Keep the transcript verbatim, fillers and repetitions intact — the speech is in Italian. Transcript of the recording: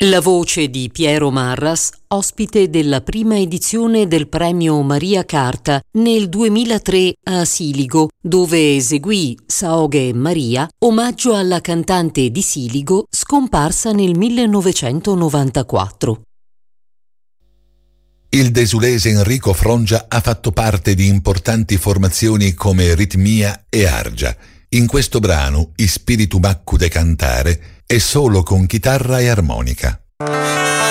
La voce di Piero Marras, ospite della prima edizione del premio Maria Carta nel duemilatré a Siligo, dove eseguì Saoghe e Maria, omaggio alla cantante di Siligo scomparsa nel millenovecentonovantaquattro. Il desulese Enrico Frongia ha fatto parte di importanti formazioni come Ritmia e Argia. In questo brano, Ispiritu Maccu de cantare, è solo con chitarra e armonica.